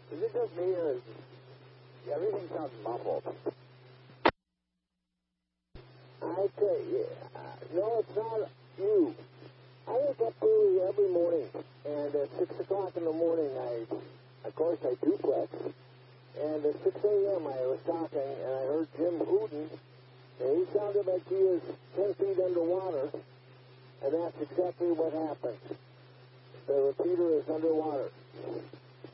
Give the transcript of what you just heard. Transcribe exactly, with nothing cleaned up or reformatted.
Is it just me or is everything sounds muffled? I tell you, uh, no, it's not you. I wake up early every morning, and at six o'clock in the morning, I, of course, I duplex. And at six a.m. I was talking, and I heard Jim hooting, and he sounded like he was ten feet underwater, and that's exactly what happened. The repeater is underwater.